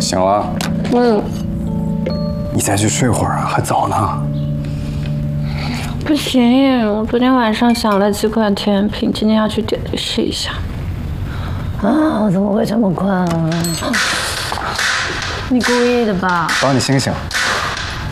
醒了。 嗯。 你再去睡会儿啊，还早呢。 不行，我昨天晚上想了几款甜品，今天要去店里试一下。啊，怎么会这么困啊？你故意的吧？ 帮你醒醒。